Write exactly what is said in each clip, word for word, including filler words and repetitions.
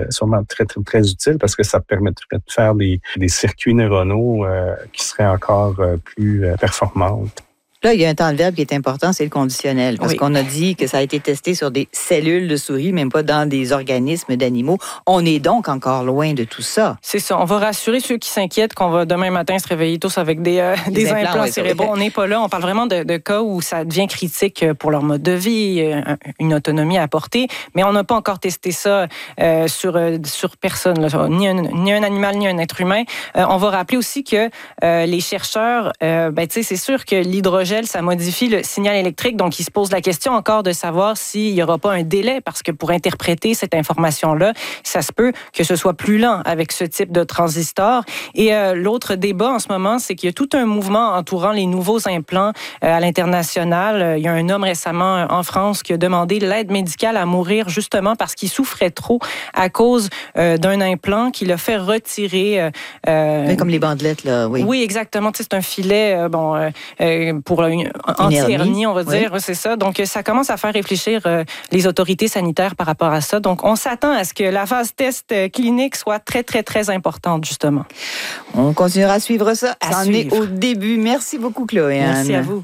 euh, sûrement très, très, très utile parce que ça permettrait de faire des, des circuits neuronaux euh, qui seraient encore euh, plus euh, performants. Là, il y a un temps de verbe qui est important, c'est le conditionnel. Parce oui. qu'on a dit que ça a été testé sur des cellules de souris, même pas dans des organismes d'animaux. On est donc encore loin de tout ça. C'est ça. On va rassurer ceux qui s'inquiètent qu'on va demain matin se réveiller tous avec des, euh, des, des implants, implants cérébraux. On n'est pas là. On parle vraiment de, de cas où ça devient critique pour leur mode de vie, une autonomie à apporter. Mais on n'a pas encore testé ça euh, sur, sur personne, là. Ni, un, ni un animal, ni un être humain. Euh, on va rappeler aussi que euh, les chercheurs, euh, ben, tu sais, c'est sûr que l'hydrogène, ça modifie le signal électrique. Donc, il se pose la question encore de savoir s'il n'y aura pas un délai, parce que pour interpréter cette information-là, ça se peut que ce soit plus lent avec ce type de transistor. Et euh, l'autre débat en ce moment, c'est qu'il y a tout un mouvement entourant les nouveaux implants euh, à l'international. Il y a un homme récemment en France qui a demandé l'aide médicale à mourir justement parce qu'il souffrait trop à cause euh, d'un implant qu'il a fait retirer. Euh, comme les bandelettes, là, oui. Oui, exactement. Tu sais, c'est un filet, euh, bon, euh, pour une anti-hernie, on va dire, oui. C'est ça. Donc, ça commence à faire réfléchir euh, les autorités sanitaires par rapport à ça. Donc, on s'attend à ce que la phase test clinique soit très, très, très importante, justement. On continuera à suivre ça. À ça en suivre. est au début. Merci beaucoup, Chloé. Merci à vous.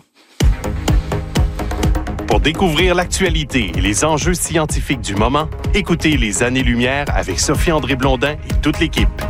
Pour découvrir l'actualité et les enjeux scientifiques du moment, écoutez Les Années-Lumière avec Sophie-André Blondin et toute l'équipe.